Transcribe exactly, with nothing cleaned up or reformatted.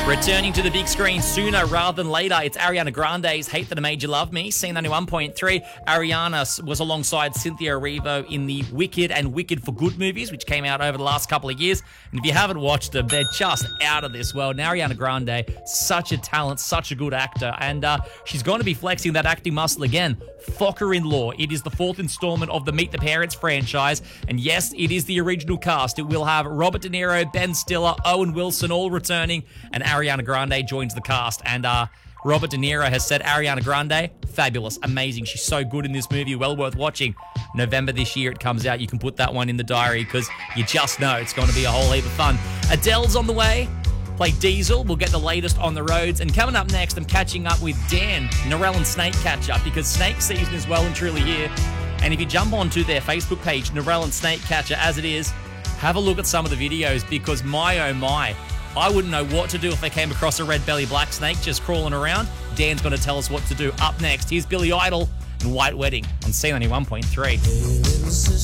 Returning to the big screen sooner rather than later, it's Ariana Grande's Hate That I Made You Love Me. C ninety-one point three. Ariana was alongside Cynthia Erivo in the Wicked and Wicked for Good movies, which came out over the last couple of years. And if you haven't watched them, they're just out of this world. And Ariana Grande, such a talent, such a good actor. And uh, she's going to be flexing that acting muscle again. Focker-in-Law. It is the fourth installment of the Meet the Parents franchise. And yes, it is the original cast. It will have Robert De Niro, Ben Stiller, Owen Wilson all returning, and Ariana Grande joins the cast. And uh, Robert De Niro has said Ariana Grande, fabulous, amazing. She's so good in this movie, well worth watching. November this year it comes out. You can put that one in the diary because you just know it's going to be a whole heap of fun. Adele's on the way. Play Diesel. We'll get the latest on the roads. And coming up next, I'm catching up with Dan, Narelle and Snake catch up, because snake season is well and truly here. And if you jump onto their Facebook page, Narelle and Snake Catcher, as it is, have a look at some of the videos, because my oh my, I wouldn't know what to do if I came across a red belly black snake just crawling around. Dan's going to tell us what to do. Up next, here's Billy Idol and White Wedding on C ninety-one point three.